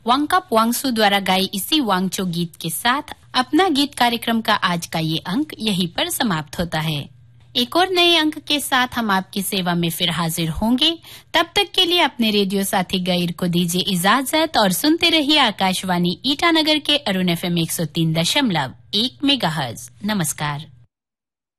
वांगकप वांगसू द्वारा गाई इसी वांगचो गीत के साथ अपना गीत कार्यक्रम का आज का ये अंक यहीं पर समाप्त होता है। एक और नए अंक के साथ हम आपकी सेवा में फिर हाजिर होंगे। तब तक के लिए अपने रेडियो साथी गैर को दीजिए इजाजत और सुनते रहिए आकाशवाणी ईटानगर के अरुण FM 103.1 मेगाहर्ट्ज। नमस्कार।